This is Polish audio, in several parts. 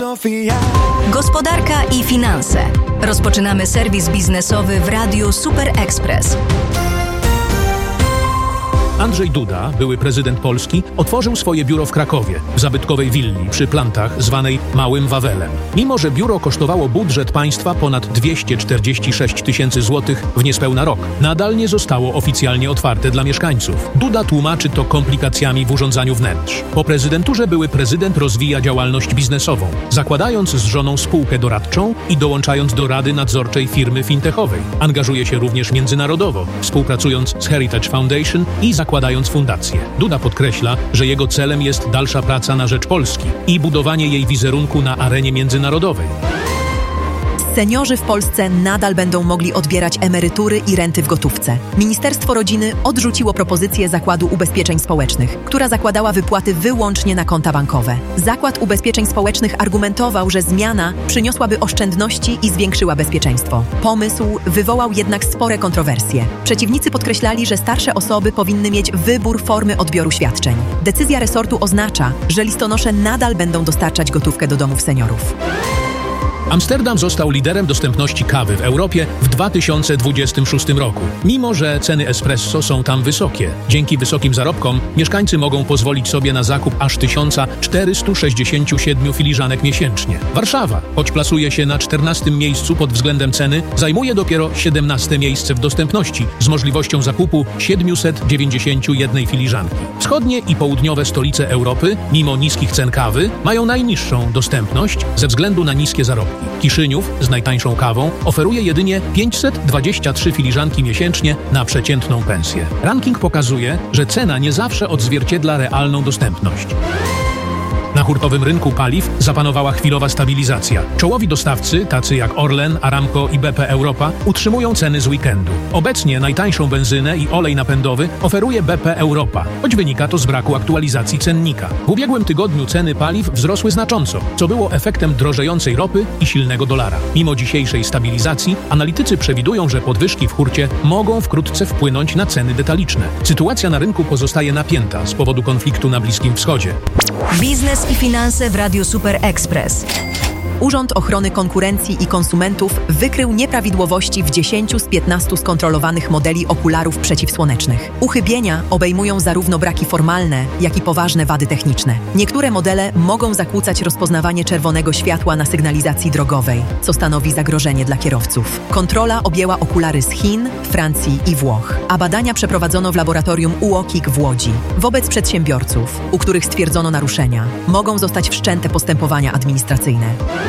Gospodarka i finanse. Rozpoczynamy serwis biznesowy w Radiu Super Express. Andrzej Duda, były prezydent Polski, otworzył swoje biuro w Krakowie, w zabytkowej willi przy Plantach, zwanej Małym Wawelem. Mimo że biuro kosztowało budżet państwa ponad 246 tysięcy złotych w niespełna rok, nadal nie zostało oficjalnie otwarte dla mieszkańców. Duda tłumaczy to komplikacjami w urządzaniu wnętrz. Po prezydenturze były prezydent rozwija działalność biznesową, zakładając z żoną spółkę doradczą i dołączając do rady nadzorczej firmy fintechowej. Angażuje się również międzynarodowo, współpracując z Heritage Foundation i zakładając fundację. Duda podkreśla, że jego celem jest dalsza praca na rzecz Polski i budowanie jej wizerunku na arenie międzynarodowej. Seniorzy w Polsce nadal będą mogli odbierać emerytury i renty w gotówce. Ministerstwo Rodziny odrzuciło propozycję Zakładu Ubezpieczeń Społecznych, która zakładała wypłaty wyłącznie na konta bankowe. Zakład Ubezpieczeń Społecznych argumentował, że zmiana przyniosłaby oszczędności i zwiększyła bezpieczeństwo. Pomysł wywołał jednak spore kontrowersje. Przeciwnicy podkreślali, że starsze osoby powinny mieć wybór formy odbioru świadczeń. Decyzja resortu oznacza, że listonosze nadal będą dostarczać gotówkę do domów seniorów. Amsterdam został liderem dostępności kawy w Europie w 2026 roku. Mimo że ceny espresso są tam wysokie, dzięki wysokim zarobkom mieszkańcy mogą pozwolić sobie na zakup aż 1467 filiżanek miesięcznie. Warszawa, choć plasuje się na 14. miejscu pod względem ceny, zajmuje dopiero 17. miejsce w dostępności z możliwością zakupu 791 filiżanki. Wschodnie i południowe stolice Europy, mimo niskich cen kawy, mają najniższą dostępność ze względu na niskie zarobki. Kiszyniów z najtańszą kawą oferuje jedynie 523 filiżanki miesięcznie na przeciętną pensję. Ranking pokazuje, że cena nie zawsze odzwierciedla realną dostępność. Na hurtowym rynku paliw zapanowała chwilowa stabilizacja. Czołowi dostawcy, tacy jak Orlen, Aramco i BP Europa, utrzymują ceny z weekendu. Obecnie najtańszą benzynę i olej napędowy oferuje BP Europa, choć wynika to z braku aktualizacji cennika. W ubiegłym tygodniu ceny paliw wzrosły znacząco, co było efektem drożejącej ropy i silnego dolara. Mimo dzisiejszej stabilizacji, analitycy przewidują, że podwyżki w hurcie mogą wkrótce wpłynąć na ceny detaliczne. Sytuacja na rynku pozostaje napięta z powodu konfliktu na Bliskim Wschodzie. Biznes i finanse w Radiu Super Express. Urząd Ochrony Konkurencji i Konsumentów wykrył nieprawidłowości w 10 z 15 skontrolowanych modeli okularów przeciwsłonecznych. Uchybienia obejmują zarówno braki formalne, jak i poważne wady techniczne. Niektóre modele mogą zakłócać rozpoznawanie czerwonego światła na sygnalizacji drogowej, co stanowi zagrożenie dla kierowców. Kontrola objęła okulary z Chin, Francji i Włoch, a badania przeprowadzono w laboratorium UOKiK w Łodzi. Wobec przedsiębiorców, u których stwierdzono naruszenia, mogą zostać wszczęte postępowania administracyjne.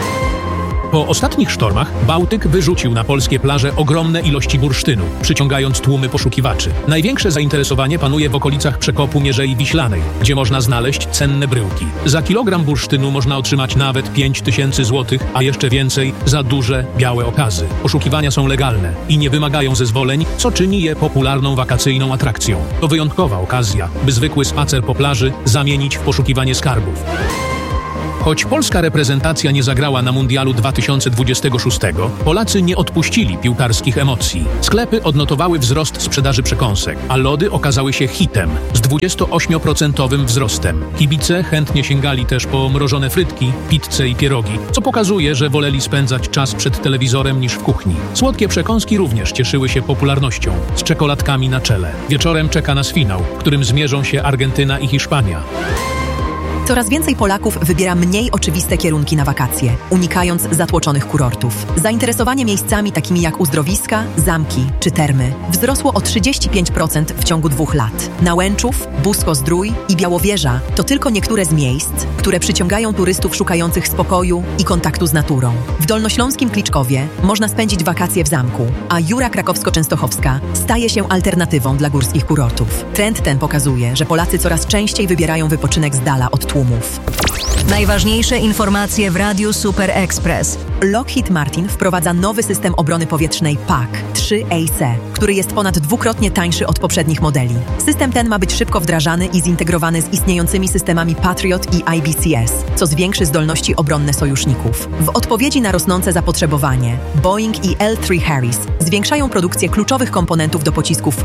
Po ostatnich sztormach Bałtyk wyrzucił na polskie plaże ogromne ilości bursztynu, przyciągając tłumy poszukiwaczy. Największe zainteresowanie panuje w okolicach przekopu Mierzei Wiślanej, gdzie można znaleźć cenne bryłki. Za kilogram bursztynu można otrzymać nawet 5000 złotych, a jeszcze więcej za duże, białe okazy. Poszukiwania są legalne i nie wymagają zezwoleń, co czyni je popularną wakacyjną atrakcją. To wyjątkowa okazja, by zwykły spacer po plaży zamienić w poszukiwanie skarbów. Choć polska reprezentacja nie zagrała na Mundialu 2026, Polacy nie odpuścili piłkarskich emocji. Sklepy odnotowały wzrost sprzedaży przekąsek, a lody okazały się hitem z 28% wzrostem. Kibice chętnie sięgali też po mrożone frytki, pizzę i pierogi, co pokazuje, że woleli spędzać czas przed telewizorem niż w kuchni. Słodkie przekąski również cieszyły się popularnością, z czekoladkami na czele. Wieczorem czeka nas finał, w którym zmierzą się Argentyna i Hiszpania. Coraz więcej Polaków wybiera mniej oczywiste kierunki na wakacje, unikając zatłoczonych kurortów. Zainteresowanie miejscami takimi jak uzdrowiska, zamki czy termy wzrosło o 35% w ciągu 2 lat. Nałęczów, Busko-Zdrój i Białowieża to tylko niektóre z miejsc, które przyciągają turystów szukających spokoju i kontaktu z naturą. W dolnośląskim Kliczkowie można spędzić wakacje w zamku, a Jura Krakowsko-Częstochowska staje się alternatywą dla górskich kurortów. Trend ten pokazuje, że Polacy coraz częściej wybierają wypoczynek z dala od tłumów. Najważniejsze informacje w Radiu Super Express. Lockheed Martin wprowadza nowy system obrony powietrznej PAC-3AC, który jest ponad 2-krotnie tańszy od poprzednich modeli. System ten ma być szybko wdrażany i zintegrowany z istniejącymi systemami Patriot i IBCS, co zwiększy zdolności obronne sojuszników. W odpowiedzi na rosnące zapotrzebowanie, Boeing i L3 Harris zwiększają produkcję kluczowych komponentów do pocisków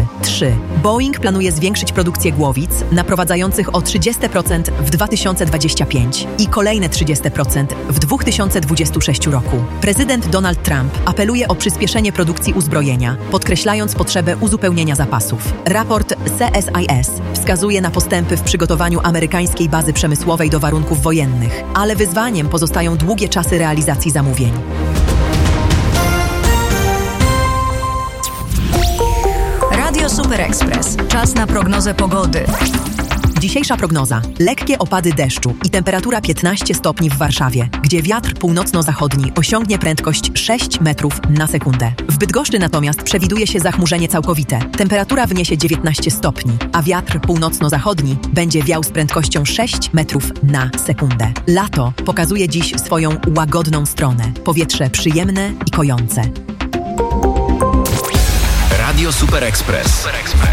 PAC-3. Boeing planuje zwiększyć produkcję głowic, naprowadzających o 30% w 2027 2025 i kolejne 30% w 2026 roku. Prezydent Donald Trump apeluje o przyspieszenie produkcji uzbrojenia, podkreślając potrzebę uzupełnienia zapasów. Raport CSIS wskazuje na postępy w przygotowaniu amerykańskiej bazy przemysłowej do warunków wojennych, ale wyzwaniem pozostają długie czasy realizacji zamówień. Radio Super Express. Czas na prognozę pogody. Dzisiejsza prognoza. Lekkie opady deszczu i temperatura 15 stopni w Warszawie, gdzie wiatr północno-zachodni osiągnie prędkość 6 metrów na sekundę. W Bydgoszczy natomiast przewiduje się zachmurzenie całkowite. Temperatura wyniesie 19 stopni, a wiatr północno-zachodni będzie wiał z prędkością 6 metrów na sekundę. Lato pokazuje dziś swoją łagodną stronę. Powietrze przyjemne i kojące. Radio Super Express.